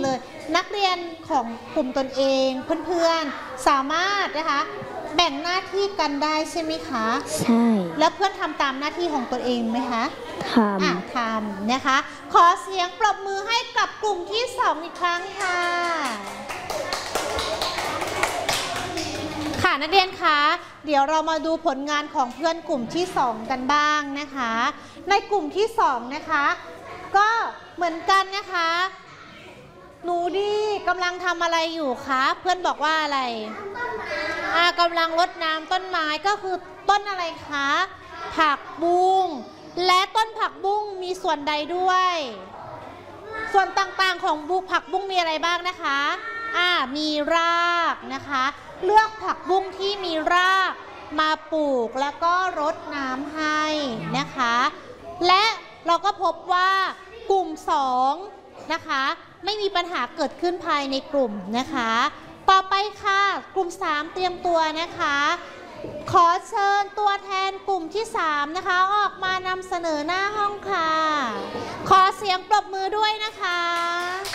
เลย นักเรียนของกลุ่มตนเองเพื่อนๆสามารถนะคะแบ่งหน้าที่กันได้ใช่ไหมคะใช่แล้วเพื่อนทำตามหน้าที่ของตัวเองไหมคะทำนะคะขอเสียงปรบมือให้กับกลุ่มที่2อีกครั้งค่ะค่ะนักเรียนคะเดี๋ยวเรามาดูผลงานของเพื่อนกลุ่มที่2กันบ้างนะคะในกลุ่มที่2นะคะก็เหมือนกันนะคะหนูดีกำลังทำอะไรอยู่คะเพื่อนบอกว่าอะไรกำลังรดน้ำต้นไม้ก็คือต้นอะไรคะผักบุ้งและต้นผักบุ้งมีส่วนใดด้วยส่วนต่างๆของผักบุ้งมีอะไรบ้างนะคะมีรากนะคะเลือกผักบุ้งที่มีรากมาปลูกแล้วก็รดน้ำให้นะคะและเราก็พบว่ากลุ่ม2นะคะไม่มีปัญหาเกิดขึ้นภายในกลุ่มนะคะต่อไปค่ะกลุ่ม3เตรียมตัวนะคะขอเชิญตัวแทนกลุ่มที่3นะคะออกมานำเสนอหน้าห้องค่ะขอเสียงปรบมือด้วยนะคะ